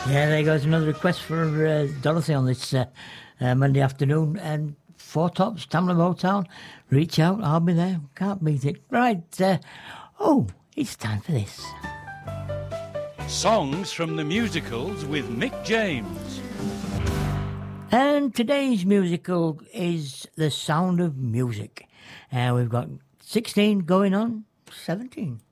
Yeah, there goes another request for Dorothy on this Monday afternoon. And Four Tops, Tamla Motown, reach out, I'll be there. Can't beat it. Right, it's time for this. Songs from the musicals with Mick James. And today's musical is The Sound of Music. We've got 16 going on 17.